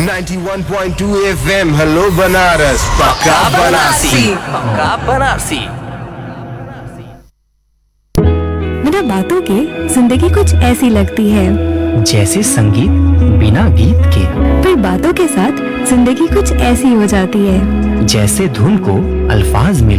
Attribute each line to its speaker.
Speaker 1: 91.2 FM hello Banaras पक्का बनारसी।
Speaker 2: पक्का बनारसी।
Speaker 3: बिना बातों के जिंदगी कुछ ऐसी लगती है
Speaker 2: जैसे संगीत बिना गीत के,
Speaker 3: फिर बातों के साथ जिंदगी कुछ ऐसी हो जाती है
Speaker 2: जैसे धुन को अल्फाज में